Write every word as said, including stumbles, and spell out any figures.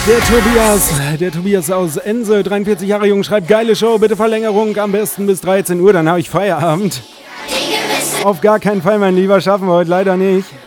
Der Tobias, der Tobias aus Ense, dreiundvierzig Jahre jung, schreibt, geile Show, bitte Verlängerung, am besten bis dreizehn Uhr, dann habe ich Feierabend. Auf gar keinen Fall, mein Lieber, schaffen wir heute leider nicht.